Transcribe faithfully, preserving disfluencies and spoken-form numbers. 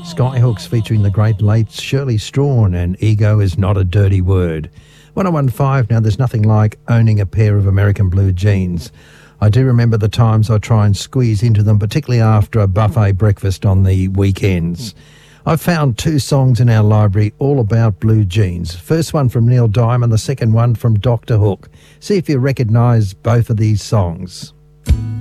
Skyhooks featuring the great late Shirley Strawn and Ego Is Not a Dirty Word. one oh one point five, now there's nothing like owning a pair of American blue jeans. I do remember the times I try and squeeze into them, particularly after a buffet breakfast on the weekends. I've found two songs in our library all about blue jeans. First one from Neil Diamond, the second one from Doctor Hook. See if you recognise both of these songs.